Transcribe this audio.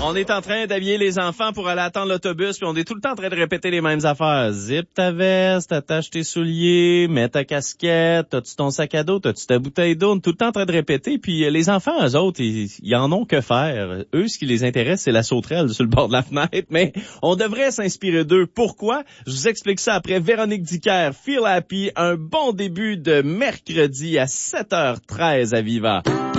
On est en train d'habiller les enfants pour aller attendre l'autobus, puis on est tout le temps en train de répéter les mêmes affaires. Zip ta veste, attache tes souliers, mets ta casquette, as-tu ton sac à dos, as-tu ta bouteille d'eau? On est tout le temps en train de répéter, puis les enfants, eux autres, ils en ont que faire. Eux, ce qui les intéresse, c'est la sauterelle sur le bord de la fenêtre, mais on devrait s'inspirer d'eux. Pourquoi? Je vous explique ça après Véronique Dicker, Feel Happy, un bon début de mercredi à 7h13 à Viva.